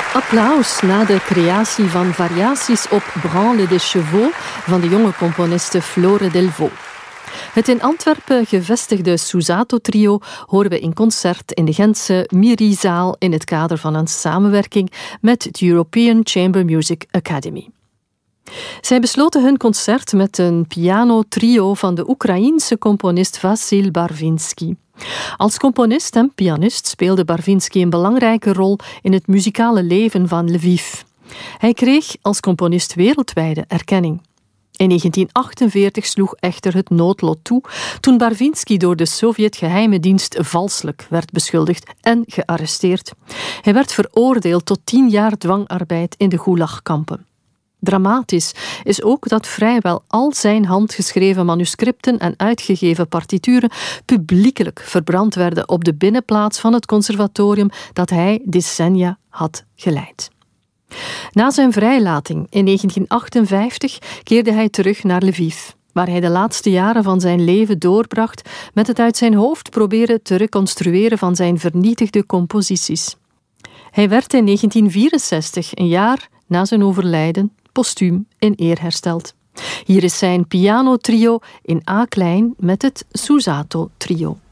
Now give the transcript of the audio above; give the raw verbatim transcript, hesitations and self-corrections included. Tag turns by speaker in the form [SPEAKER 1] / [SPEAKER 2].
[SPEAKER 1] Applaus na de creatie van variaties op Branle des Chevaux van de jonge componiste Flore Delvaux. Het in Antwerpen gevestigde Susato-trio horen we in concert in de Gentse Miri-zaal in het kader van een samenwerking met het European Chamber Music Academy. Zij besloten hun concert met een piano-trio van de Oekraïense componist Vasil Barvinsky. Als componist en pianist speelde Barvinsky een belangrijke rol in het muzikale leven van Lviv. Hij kreeg als componist wereldwijde erkenning. In negentien achtenveertig sloeg echter het noodlot toe toen Barvinsky door de Sovjet-geheime dienst valselijk werd beschuldigd en gearresteerd. Hij werd veroordeeld tot tien jaar dwangarbeid in de Gulagkampen. Dramatisch is ook dat vrijwel al zijn handgeschreven manuscripten en uitgegeven partituren publiekelijk verbrand werden op de binnenplaats van het conservatorium dat hij decennia had geleid. Na zijn vrijlating in negentien achtenvijftig keerde hij terug naar Lviv, waar hij de laatste jaren van zijn leven doorbracht met het uit zijn hoofd proberen te reconstrueren van zijn vernietigde composities. Hij werd in negentien vierenzestig, een jaar na zijn overlijden, postuum in eer hersteld. Hier is zijn pianotrio in A-klein met het Susato-trio.